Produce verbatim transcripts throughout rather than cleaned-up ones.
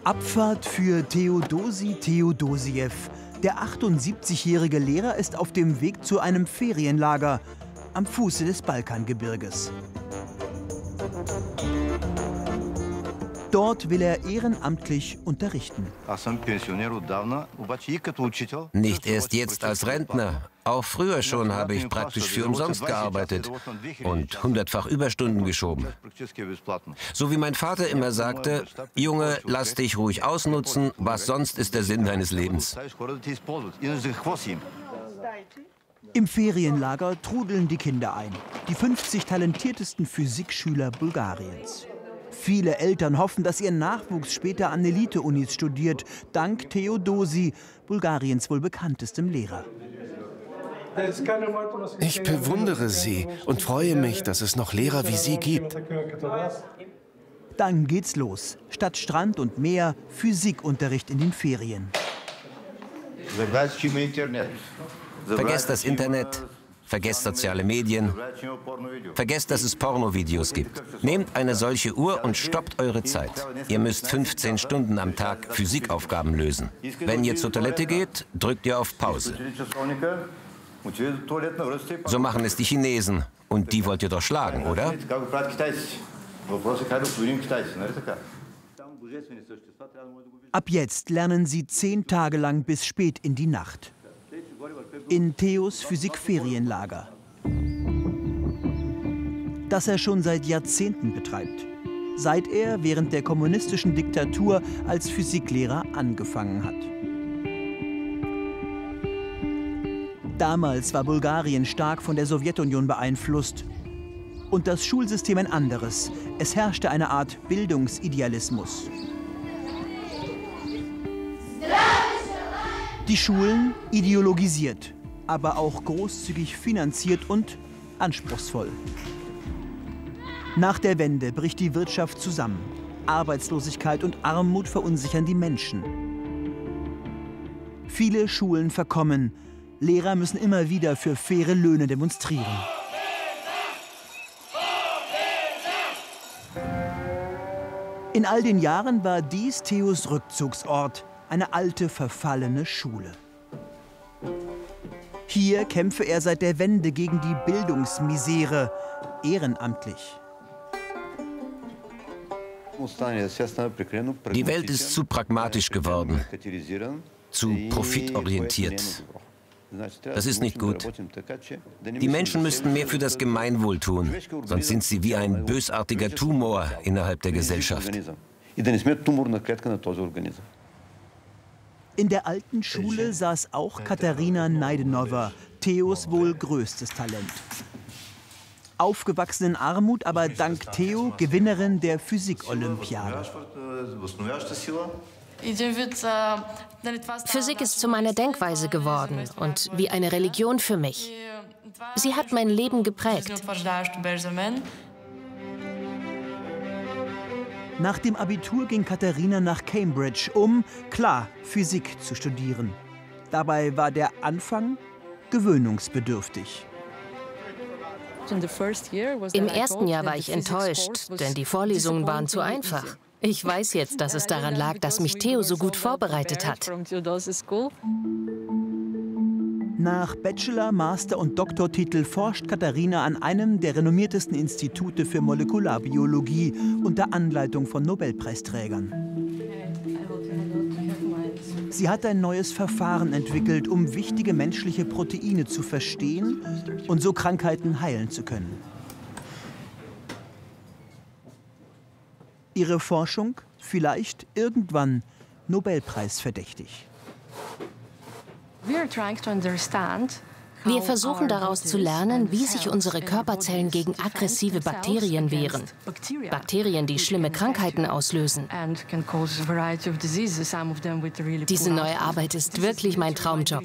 Abfahrt für Theodosi Theodosiew. Der achtundsiebzigjährige Lehrer ist auf dem Weg zu einem Ferienlager am Fuße des Balkangebirges. Dort will er ehrenamtlich unterrichten. Nicht erst jetzt als Rentner. Auch früher schon habe ich praktisch für umsonst gearbeitet und hundertfach Überstunden geschoben. So wie mein Vater immer sagte, Junge, lass dich ruhig ausnutzen, was sonst ist der Sinn deines Lebens. Im Ferienlager trudeln die Kinder ein, die fünfzig talentiertesten Physikschüler Bulgariens. Viele Eltern hoffen, dass ihr Nachwuchs später an Elite-Unis studiert, dank Theodosi, Bulgariens wohl bekanntestem Lehrer. Ich bewundere Sie und freue mich, dass es noch Lehrer wie Sie gibt. Dann geht's los. Statt Strand und Meer, Physikunterricht in den Ferien. Vergesst das Internet, vergesst soziale Medien, vergesst, dass es Pornovideos gibt. Nehmt eine solche Uhr und stoppt eure Zeit. Ihr müsst fünfzehn Stunden am Tag Physikaufgaben lösen. Wenn ihr zur Toilette geht, drückt ihr auf Pause. So machen es die Chinesen. Und die wollt ihr doch schlagen, oder? Ab jetzt lernen sie zehn Tage lang bis spät in die Nacht. In Theos Physikferienlager, das er schon seit Jahrzehnten betreibt. Seit er während der kommunistischen Diktatur als Physiklehrer angefangen hat. Damals war Bulgarien stark von der Sowjetunion beeinflusst und das Schulsystem ein anderes. Es herrschte eine Art Bildungsidealismus. Die Schulen ideologisiert, aber auch großzügig finanziert und anspruchsvoll. Nach der Wende bricht die Wirtschaft zusammen. Arbeitslosigkeit und Armut verunsichern die Menschen. Viele Schulen verkommen. Lehrer müssen immer wieder für faire Löhne demonstrieren. In all den Jahren war dies Theos Rückzugsort, eine alte, verfallene Schule. Hier kämpfe er seit der Wende gegen die Bildungsmisere, ehrenamtlich. Die Welt ist zu pragmatisch geworden, zu profitorientiert. Das ist nicht gut. Die Menschen müssten mehr für das Gemeinwohl tun, sonst sind sie wie ein bösartiger Tumor innerhalb der Gesellschaft. In der alten Schule saß auch Katharina Neidenova, Theos wohl größtes Talent. Aufgewachsen in Armut, aber dank Theo Gewinnerin der Physik-Olympiade. Physik ist zu meiner Denkweise geworden und wie eine Religion für mich. Sie hat mein Leben geprägt. Nach dem Abitur ging Katharina nach Cambridge, um, klar, Physik zu studieren. Dabei war der Anfang gewöhnungsbedürftig. Im ersten Jahr war ich enttäuscht, denn die Vorlesungen waren zu einfach. Ich weiß jetzt, dass es daran lag, dass mich Theo so gut vorbereitet hat. Nach Bachelor-, Master- und Doktortitel forscht Katharina an einem der renommiertesten Institute für Molekularbiologie unter Anleitung von Nobelpreisträgern. Sie hat ein neues Verfahren entwickelt, um wichtige menschliche Proteine zu verstehen und so Krankheiten heilen zu können. Ihre Forschung vielleicht irgendwann Nobelpreisverdächtig. Wir versuchen daraus zu lernen, wie sich unsere Körperzellen gegen aggressive Bakterien wehren. Bakterien, die schlimme Krankheiten auslösen. Diese neue Arbeit ist wirklich mein Traumjob.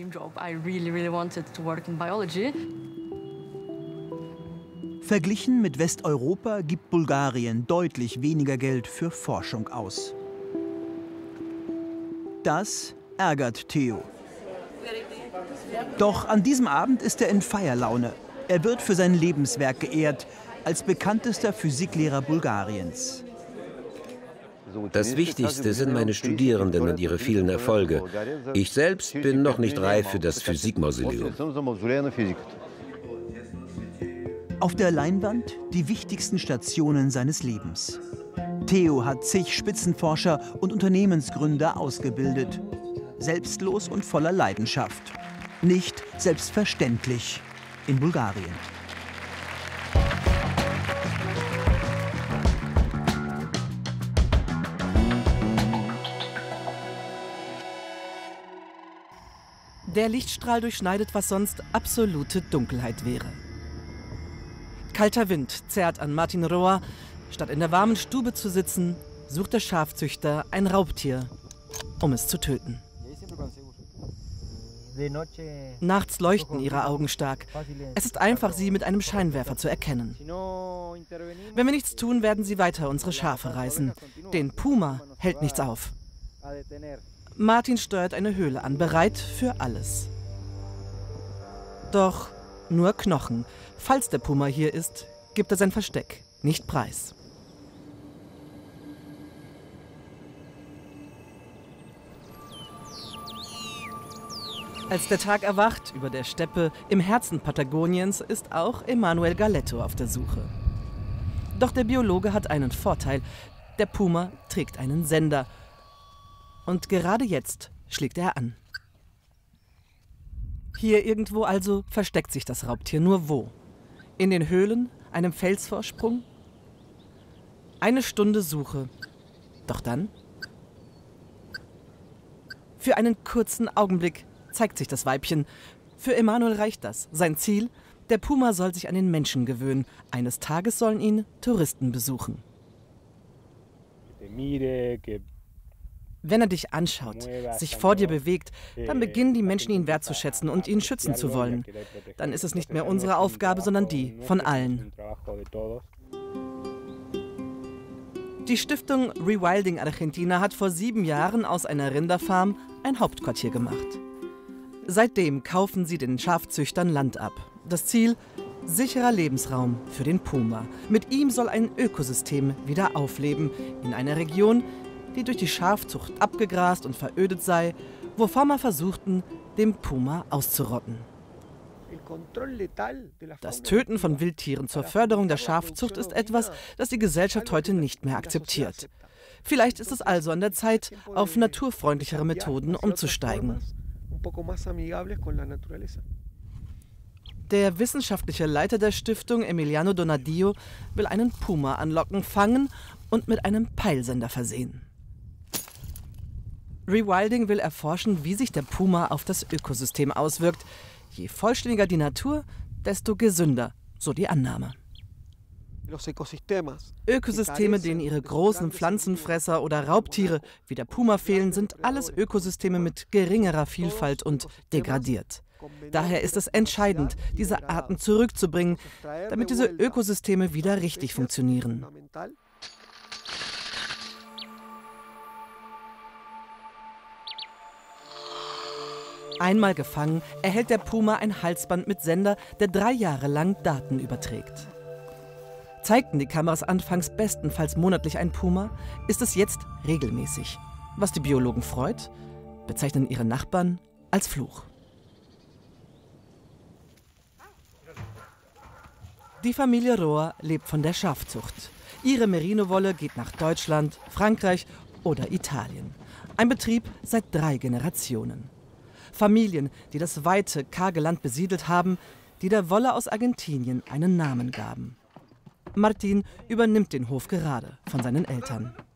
Verglichen mit Westeuropa gibt Bulgarien deutlich weniger Geld für Forschung aus. Das ärgert Theo. Doch an diesem Abend ist er in Feierlaune. Er wird für sein Lebenswerk geehrt, als bekanntester Physiklehrer Bulgariens. Das Wichtigste sind meine Studierenden und ihre vielen Erfolge. Ich selbst bin noch nicht reif für das Physikmausoleum. Auf der Leinwand die wichtigsten Stationen seines Lebens. Theo hat zig Spitzenforscher und Unternehmensgründer ausgebildet. Selbstlos und voller Leidenschaft. Nicht selbstverständlich in Bulgarien. Der Lichtstrahl durchschneidet, was sonst absolute Dunkelheit wäre. Kalter Wind zerrt an Martin Roa. Statt in der warmen Stube zu sitzen, sucht der Schafzüchter ein Raubtier, um es zu töten. Nachts leuchten ihre Augen stark. Es ist einfach, sie mit einem Scheinwerfer zu erkennen. Wenn wir nichts tun, werden sie weiter unsere Schafe reißen. Den Puma hält nichts auf. Martin steuert eine Höhle an, bereit für alles. Doch nur Knochen. Falls der Puma hier ist, gibt er sein Versteck nicht preis. Als der Tag erwacht über der Steppe im Herzen Patagoniens, ist auch Emanuel Galetto auf der Suche. Doch der Biologe hat einen Vorteil. Der Puma trägt einen Sender. Und gerade jetzt schlägt er an. Hier irgendwo also versteckt sich das Raubtier. Nur wo? In den Höhlen, einem Felsvorsprung? Eine Stunde Suche. Doch dann? Für einen kurzen Augenblick zeigt sich das Weibchen. Für Emanuel reicht das. Sein Ziel? Der Puma soll sich an den Menschen gewöhnen. Eines Tages sollen ihn Touristen besuchen. Wenn er dich anschaut, sich vor dir bewegt, dann beginnen die Menschen ihn wertzuschätzen und ihn schützen zu wollen. Dann ist es nicht mehr unsere Aufgabe, sondern die von allen. Die Stiftung Rewilding Argentina hat vor sieben Jahren aus einer Rinderfarm ein Hauptquartier gemacht. Seitdem kaufen sie den Schafzüchtern Land ab. Das Ziel? Sicherer Lebensraum für den Puma. Mit ihm soll ein Ökosystem wieder aufleben in einer Region, die durch die Schafzucht abgegrast und verödet sei, wo Farmer versuchten, den Puma auszurotten. Das Töten von Wildtieren zur Förderung der Schafzucht ist etwas, das die Gesellschaft heute nicht mehr akzeptiert. Vielleicht ist es also an der Zeit, auf naturfreundlichere Methoden umzusteigen. Der wissenschaftliche Leiter der Stiftung, Emiliano Donadio, will einen Puma anlocken, fangen und mit einem Peilsender versehen. Rewilding will erforschen, wie sich der Puma auf das Ökosystem auswirkt. Je vollständiger die Natur, desto gesünder, so die Annahme. Ökosysteme, denen ihre großen Pflanzenfresser oder Raubtiere wie der Puma fehlen, sind alles Ökosysteme mit geringerer Vielfalt und degradiert. Daher ist es entscheidend, diese Arten zurückzubringen, damit diese Ökosysteme wieder richtig funktionieren. Einmal gefangen, erhält der Puma ein Halsband mit Sender, der drei Jahre lang Daten überträgt. Zeigten die Kameras anfangs bestenfalls monatlich ein Puma, ist es jetzt regelmäßig. Was die Biologen freut, bezeichnen ihre Nachbarn als Fluch. Die Familie Roa lebt von der Schafzucht. Ihre Merino-Wolle geht nach Deutschland, Frankreich oder Italien. Ein Betrieb seit drei Generationen. Familien, die das weite, karge Land besiedelt haben, die der Wolle aus Argentinien einen Namen gaben. Martin übernimmt den Hof gerade von seinen Eltern.